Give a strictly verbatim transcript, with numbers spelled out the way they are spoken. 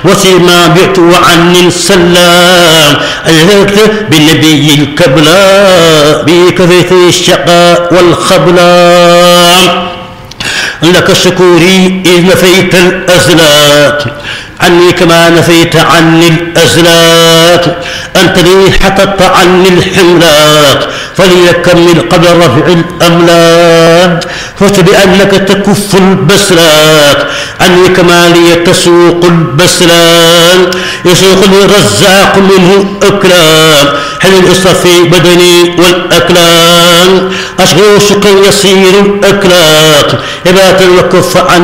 وفيما بعت عني السلام أجلت بالنبي الكبلى بكثرة الشقاء والخبلان لك شكوري إذ نفيت الأزلات عني كما نفيت عني الأزلات أنت لي حطت عني الحملات فليكمل قبل رفع الأملاك فزت بأنك تكف البسلات عني كما لي تسوق البسلان يسوق لي الرزاق منه أكلام حل الإصطفي بدني والأكلام أشغل شكا يصير الأكلاك إبات وكف عن